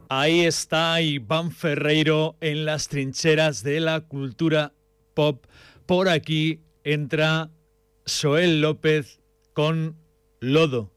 Ahí está Iván Ferreiro en las trincheras de la cultura pop. Por aquí entra Soel López con Lodo.